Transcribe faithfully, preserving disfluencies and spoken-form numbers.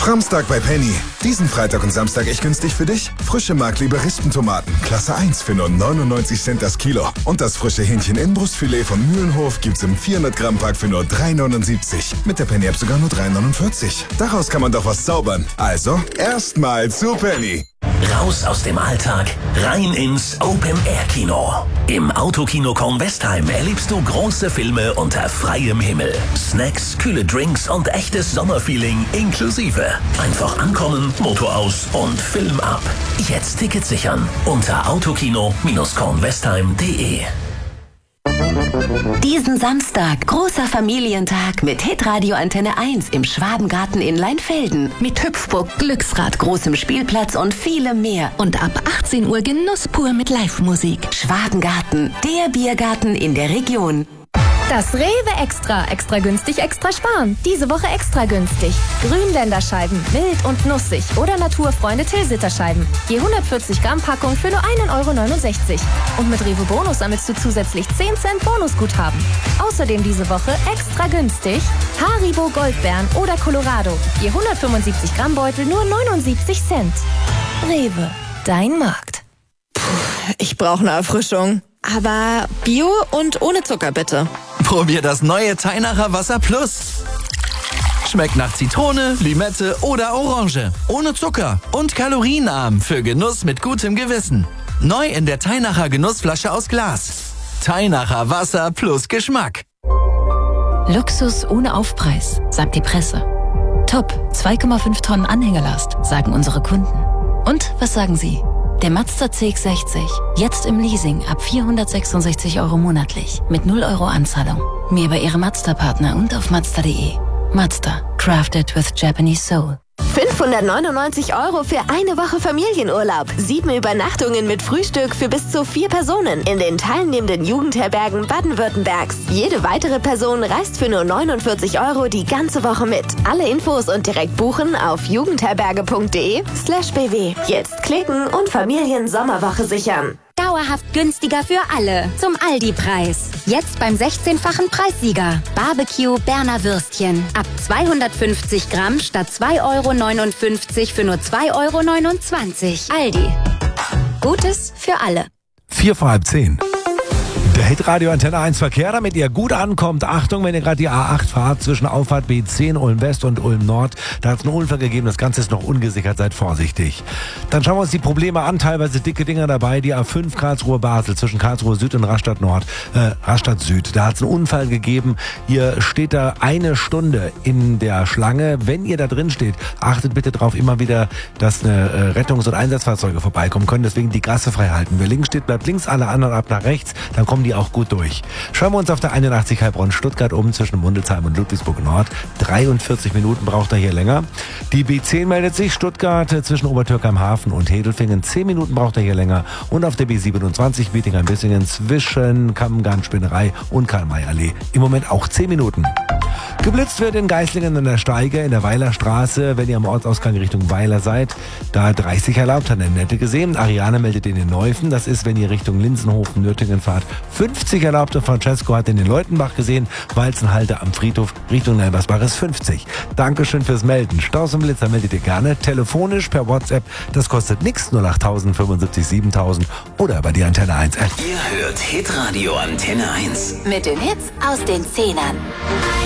Framstag bei Penny. Diesen Freitag und Samstag echt günstig für dich. Frische Markleber Rispentomaten, Klasse eins für nur neunundneunzig Cent das Kilo. Und das frische Hähnchen-Innenbrustfilet von Mühlenhof gibt's im vierhundert Gramm Pack für nur drei neunundsiebzig. Mit der Penny-App sogar nur drei neunundvierzig. Daraus kann man doch was zaubern. Also, erstmal zu Penny. Raus aus dem Alltag, rein ins Open-Air-Kino. Im Autokino Kornwestheim erlebst du große Filme unter freiem Himmel. Snacks, kühle Drinks und echtes Sommerfeeling inklusive. Einfach ankommen, Motor aus und Film ab. Jetzt Tickets sichern unter autokino kornwestheim punkt de. Diesen Samstag, großer Familientag mit Hitradio Antenne eins im Schwabengarten in Leinfelden. Mit Hüpfburg, Glücksrad, großem Spielplatz und vielem mehr. Und ab achtzehn Uhr Genuss pur mit Live-Musik. Schwabengarten, der Biergarten in der Region. Das Rewe Extra. Extra günstig, extra sparen. Diese Woche extra günstig. Grünländerscheiben, mild und nussig. Oder Naturfreunde Tilsiter-Scheiben. Je hundertvierzig Gramm Packung für nur ein Euro neunundsechzig. Und mit Rewe Bonus sammelst du zusätzlich zehn Cent Bonusguthaben. Außerdem diese Woche extra günstig Haribo Goldbeeren oder Colorado. Je hundertfünfundsiebzig Gramm Beutel nur neunundsiebzig Cent. Rewe, dein Markt. Puh, ich brauche eine Erfrischung. Aber Bio und ohne Zucker bitte. Probier das neue Teinacher Wasser Plus. Schmeckt nach Zitrone, Limette oder Orange. Ohne Zucker und kalorienarm für Genuss mit gutem Gewissen. Neu in der Teinacher Genussflasche aus Glas. Teinacher Wasser plus Geschmack. Luxus ohne Aufpreis, sagt die Presse. Top, zwei Komma fünf Tonnen Anhängerlast, sagen unsere Kunden. Und was sagen Sie? Der Mazda C X sechzig, jetzt im Leasing ab vierhundertsechsundsechzig Euro monatlich mit null Euro Anzahlung. Mehr bei Ihrem Mazda-Partner und auf mazda punkt de. Mazda, crafted with Japanese soul. fünfhundertneunundneunzig Euro für eine Woche Familienurlaub. Sieben Übernachtungen mit Frühstück für bis zu vier Personen in den teilnehmenden Jugendherbergen Baden-Württembergs. Jede weitere Person reist für nur neunundvierzig Euro die ganze Woche mit. Alle Infos und direkt buchen auf jugendherberge.de slash bw. Jetzt klicken und Familien-Sommerwoche sichern. Dauerhaft günstiger für alle. Zum Aldi-Preis. Jetzt beim sechzehnfachen Preissieger. Barbecue Berner Würstchen. Ab zweihundertfünfzig Gramm statt zwei Euro neunundfünfzig für nur zwei Euro neunundzwanzig. Aldi. Gutes für alle. Vier vor halb zehn. Der Hitradio Antenne eins Verkehr, damit ihr gut ankommt. Achtung, wenn ihr gerade die A acht fahrt zwischen Auffahrt B zehn, Ulm West und Ulm Nord. Da hat es einen Unfall gegeben, das Ganze ist noch ungesichert, seid vorsichtig. Dann schauen wir uns die Probleme an, teilweise dicke Dinger dabei. Die A fünf Karlsruhe-Basel zwischen Karlsruhe Süd und Rastatt Nord, äh, Rastatt Süd. Da hat es einen Unfall gegeben. Ihr steht da eine Stunde in der Schlange. Wenn ihr da drin steht, achtet bitte darauf immer wieder, dass eine äh, Rettungs- und Einsatzfahrzeuge vorbeikommen können. Deswegen die Gasse frei halten. Wer links steht, bleibt links, alle anderen ab nach rechts. Dann kommen die auch gut durch. Schauen wir uns auf der einundachtzig Heilbronn-Stuttgart um zwischen Mundelsheim und Ludwigsburg Nord. dreiundvierzig Minuten braucht er hier länger. Die B zehn meldet sich, Stuttgart zwischen Obertürkheim-Hafen und Hedelfingen. zehn Minuten braucht er hier länger. Und auf der B siebenundzwanzig Bietigheim-Bissingen zwischen Kammgarn-Spinnerei und Karl-May-Allee. Im Moment auch zehn Minuten. Geblitzt wird in Geislingen an der Steige in der Weilerstraße, wenn ihr am Ortsausgang Richtung Weiler seid. Da dreißig erlaubt, hat eine nette gesehen. Ariane meldet in den Neufen, das ist, wenn ihr Richtung Linsenhofen, Nürtingen fahrt. fünfzig erlaubte, Francesco hat in den Leutenbach gesehen. Walzenhalter am Friedhof Richtung Nelbersbach ist fünfzig. Dankeschön fürs Melden. Staus und Blitzer meldet ihr gerne. Telefonisch per WhatsApp, das kostet nichts, null acht null null fünfundsiebzig siebentausend oder über die Antenne eins App. Ihr hört Hitradio Antenne eins. Mit den Hits aus den Zehnern.